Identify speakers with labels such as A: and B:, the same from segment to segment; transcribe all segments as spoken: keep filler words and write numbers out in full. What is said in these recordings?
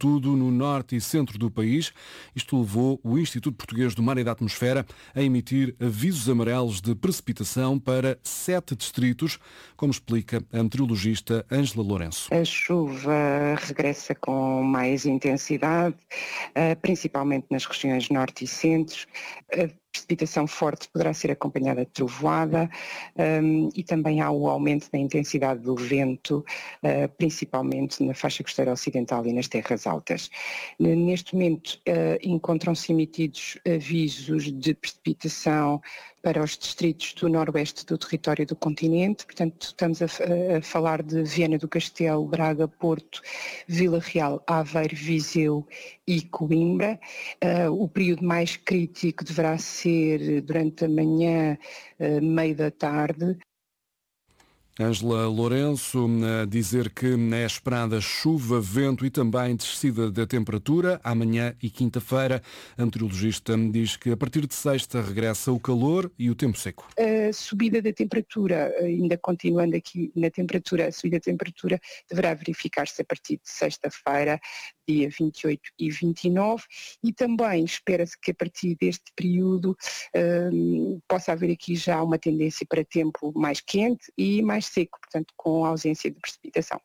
A: sobretudo no norte e centro do país. Isto levou o Instituto Português do Mar e da Atmosfera a emitir avisos amarelos de precipitação para sete distritos, como explica a meteorologista Ângela Lourenço.
B: A chuva regressa com mais intensidade, principalmente nas regiões norte e centro. A precipitação forte poderá ser acompanhada de trovoada um, e também há o aumento da intensidade do vento, uh, principalmente na faixa costeira ocidental e nas terras altas. Neste momento uh, encontram-se emitidos avisos de precipitação para os distritos do noroeste do território do continente, portanto estamos a, a falar de Viana do Castelo, Braga, Porto, Vila Real, Aveiro, Viseu e Coimbra. Uh, o período mais crítico deverá ser durante a manhã, uh, meio da tarde.
A: Ângela Lourenço a dizer que é esperada chuva, vento e também descida da temperatura amanhã e quinta-feira. A meteorologista diz que a partir de sexta regressa o calor e o tempo seco.
B: A subida da temperatura, ainda continuando aqui na temperatura, a subida da temperatura deverá verificar-se a partir de sexta-feira, dia vinte e oito e vinte e nove, e também espera-se que a partir deste período um, possa haver aqui já uma tendência para tempo mais quente e mais seco, portanto com ausência de precipitação.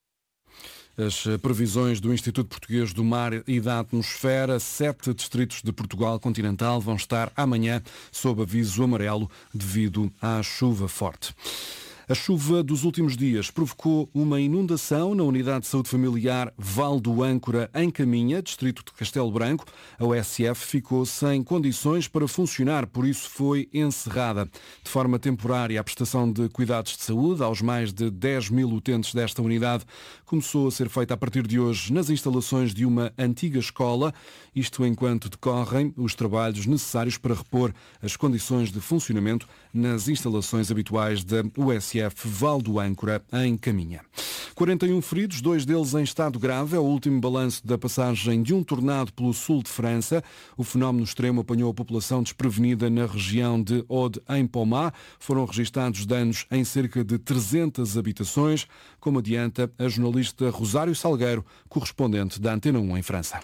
A: As previsões do Instituto Português do Mar e da Atmosfera, sete distritos de Portugal continental vão estar amanhã sob aviso amarelo devido à chuva forte. A chuva dos últimos dias provocou uma inundação na Unidade de Saúde Familiar Val do Âncora, em Caminha, distrito de Castelo Branco. A U S F ficou sem condições para funcionar, por isso foi encerrada. De forma temporária, a prestação de cuidados de saúde aos mais de dez mil utentes desta unidade começou a ser feita a partir de hoje nas instalações de uma antiga escola, isto enquanto decorrem os trabalhos necessários para repor as condições de funcionamento nas instalações habituais da U S F Val do Âncora, em Caminha. quarenta e um feridos, dois deles em estado grave. É o último balanço da passagem de um tornado pelo sul de França. O fenómeno extremo apanhou a população desprevenida na região de Aude, em Pomat. Foram registados danos em cerca de trezentas habitações, como adianta a jornalista Rosário Salgueiro, correspondente da Antena um em França.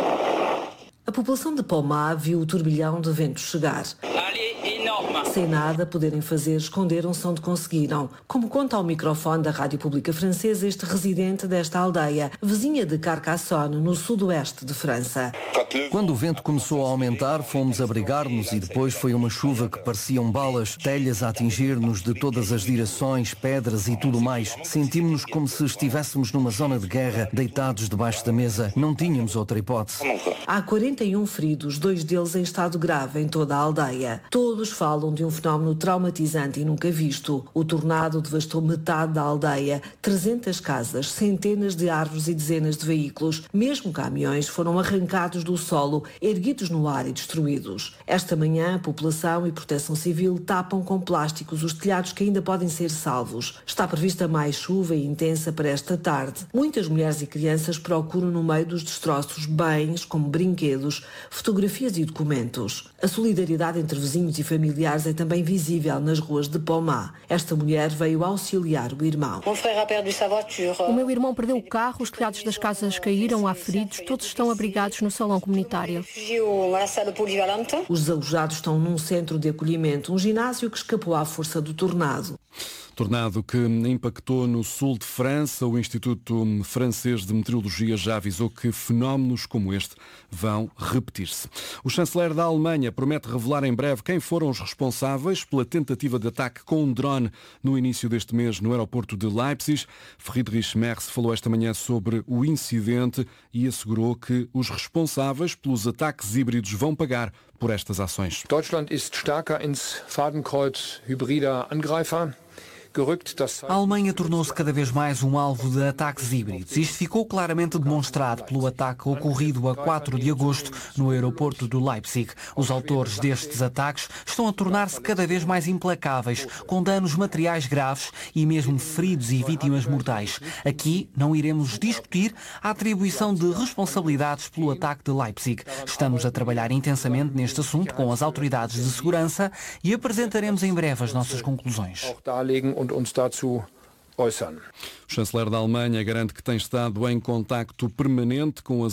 C: A população de Pomat viu o turbilhão de ventos chegar. Sem nada poderem fazer, esconderam-se onde conseguiram. Como conta ao microfone da Rádio Pública Francesa este residente desta aldeia, vizinha de Carcassonne, no sudoeste de França.
D: Quando o vento começou a aumentar, fomos abrigar-nos e depois foi uma chuva que pareciam balas, telhas a atingir-nos de todas as direções, pedras e tudo mais. Sentimos-nos como se estivéssemos numa zona de guerra, deitados debaixo da mesa. Não tínhamos outra hipótese.
C: Há quarenta e um feridos, dois deles em estado grave em toda a aldeia. Todos falam de um fenómeno traumatizante e nunca visto. O tornado devastou metade da aldeia, trezentas casas, centenas de árvores e dezenas de veículos. Mesmo caminhões foram arrancados do solo, erguidos no ar e destruídos. Esta manhã, a população e proteção civil tapam com plásticos os telhados que ainda podem ser salvos. Está prevista mais chuva e intensa para esta tarde. Muitas mulheres e crianças procuram no meio dos destroços bens como brinquedos, fotografias e documentos. A solidariedade entre vizinhos e familiares é também visível nas ruas de Pomat. Esta mulher veio auxiliar o irmão.
E: O meu irmão perdeu o carro, os telhados das casas caíram, há feridos, todos estão abrigados no salão comunitário.
C: Os desalojados estão num centro de acolhimento, um ginásio que escapou à força do tornado.
A: Tornado que impactou no sul de França, o Instituto Francês de Meteorologia já avisou que fenómenos como este vão repetir-se. O chanceler da Alemanha promete revelar em breve quem foram os responsáveis pela tentativa de ataque com um drone no início deste mês no aeroporto de Leipzig. Friedrich Merz falou esta manhã sobre o incidente e assegurou que os responsáveis pelos ataques híbridos vão pagar por estas ações.
F: Deutschland ist stärker ins Fadenkreuz hybrider Angreifer.
G: A Alemanha tornou-se cada vez mais um alvo de ataques híbridos. Isto ficou claramente demonstrado pelo ataque ocorrido a quatro de agosto no aeroporto de Leipzig. Os autores destes ataques estão a tornar-se cada vez mais implacáveis, com danos materiais graves e mesmo feridos e vítimas mortais. Aqui não iremos discutir a atribuição de responsabilidades pelo ataque de Leipzig. Estamos a trabalhar intensamente neste assunto com as autoridades de segurança e apresentaremos em breve as nossas conclusões.
F: Uns dazu äußern.
A: O chanceler da Alemanha garante que tem estado em contacto permanente com as